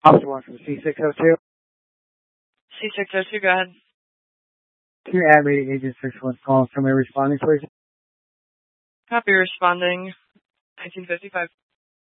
Officer 1 from C602. C602, go ahead. Can you add me Agent 61 calling from a responding, please? Copy responding. 1955.